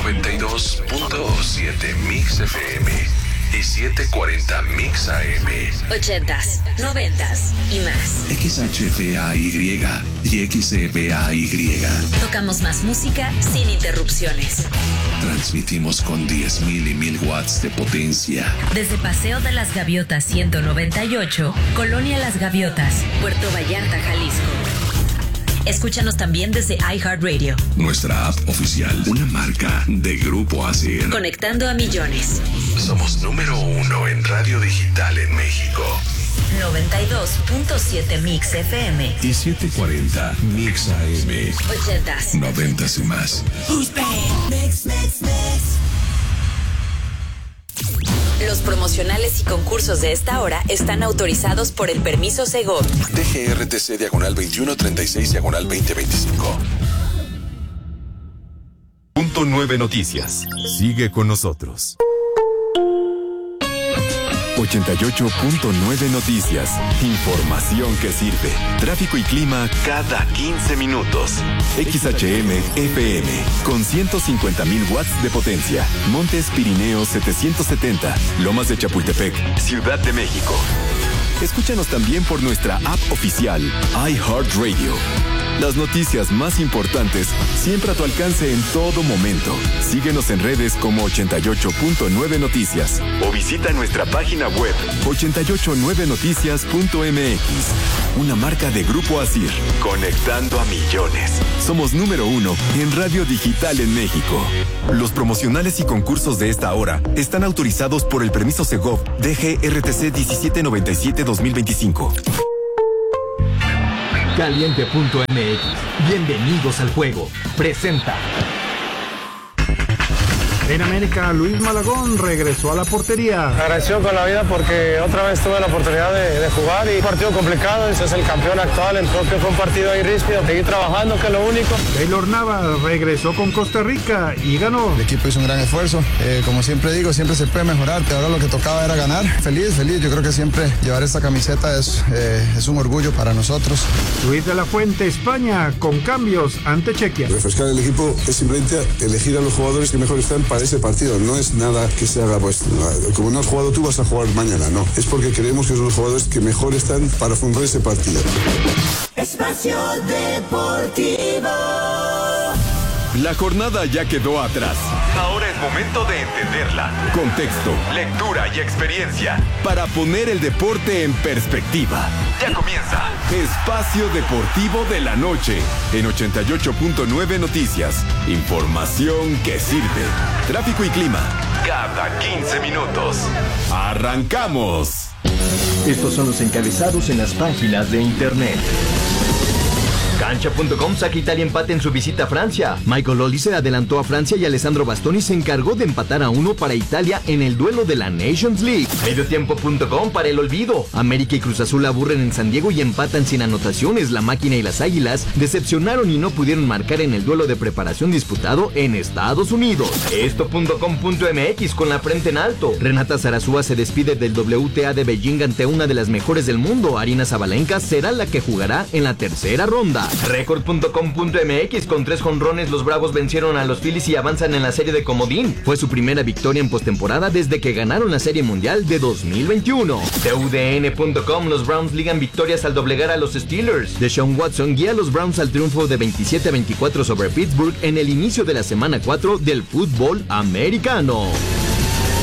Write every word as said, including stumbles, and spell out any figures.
noventa y dos punto siete Mix F M y setecientos cuarenta Mix A M. ochentas, noventas y más. X H F A Y y X F A Y. Tocamos más música sin interrupciones. Transmitimos con diez mil y mil watts de potencia. Desde Paseo de las Gaviotas ciento noventa y ocho, Colonia Las Gaviotas, Puerto Vallarta, Jalisco. Escúchanos también desde iHeartRadio. Nuestra app oficial, una marca de Grupo Asir. Conectando a millones. Somos número uno en radio digital en México. noventa y dos punto siete Mix F M y setecientos cuarenta Mix A M. ochentas, noventas y más. Mix, mix, mix. Los promocionales y concursos de esta hora están autorizados por el permiso Segov. D G R T C diagonal veintiuno treinta y seis diagonal veinte veinticinco. Punto nueve Noticias. Sigue con nosotros. ochenta y ocho punto nueve Noticias. Información que sirve. Tráfico y clima cada quince minutos. X H M F M con ciento cincuenta mil watts de potencia. Montes Pirineos setecientos setenta. Lomas de Chapultepec, Ciudad de México. Escúchanos también por nuestra app oficial iHeartRadio. Las noticias más importantes siempre a tu alcance en todo momento. Síguenos en redes como ochenta y ocho punto nueve Noticias o visita nuestra página web ochenta y ocho nueve noticias punto m x. Una marca de Grupo Asir, conectando a millones. Somos número uno en radio digital en México. Los promocionales y concursos de esta hora están autorizados por el permiso Segov D G R T C diecisiete noventa y siete dos mil veinticinco. Caliente punto m x. Bienvenidos al juego. Presenta. En América, Luis Malagón regresó a la portería. Agradecido con la vida porque otra vez tuve la oportunidad de, de jugar y un partido complicado. Ese es el campeón actual, entonces que fue un partido ahí ríspido. Seguir trabajando, que es lo único. Keylor Navas regresó con Costa Rica y ganó. El equipo hizo un gran esfuerzo. Eh, como siempre digo, siempre se puede mejorar. Pero ahora lo que tocaba era ganar. Feliz, feliz. Yo creo que siempre llevar esta camiseta es, eh, es un orgullo para nosotros. Luis de la Fuente, España, con cambios ante Chequia. Refrescar el equipo es simplemente elegir a los jugadores que mejor están para ese partido. No es nada que se haga, pues, como no has jugado tú, vas a jugar mañana. No, es porque creemos que son los jugadores que mejor están para afrontar ese partido. Espacio Deportivo. La jornada ya quedó atrás. Ahora es momento de entenderla. Contexto, lectura y experiencia para poner el deporte en perspectiva. Ya comienza Espacio Deportivo de la Noche en ochenta y ocho punto nueve Noticias. Información que sirve. Tráfico y clima cada quince minutos. ¡Arrancamos! Estos son los encabezados en las páginas de internet. Cancha punto com saca Italia empate en su visita a Francia. Michael Olise adelantó a Francia y Alessandro Bastoni se encargó de empatar a uno para Italia en el duelo de la Nations League. Mediotiempo punto com para el olvido. América y Cruz Azul aburren en San Diego y empatan sin anotaciones. La Máquina y las Águilas decepcionaron y no pudieron marcar en el duelo de preparación disputado en Estados Unidos. Esto punto com punto m x con la frente en alto. Renata Zarazúa se despide del W T A de Beijing ante una de las mejores del mundo. Arina Zabalenka será la que jugará en la tercera ronda. Record punto com punto m x con tres jonrones los Bravos vencieron a los Phillies y avanzan en la serie de comodín. Fue su primera victoria en postemporada desde que ganaron la Serie Mundial de dos mil veintiuno. T U D N punto com los Browns ligan victorias al doblegar a los Steelers. Deshaun Watson guía a los Browns al triunfo de veintisiete a veinticuatro sobre Pittsburgh en el inicio de la semana cuatro del fútbol americano.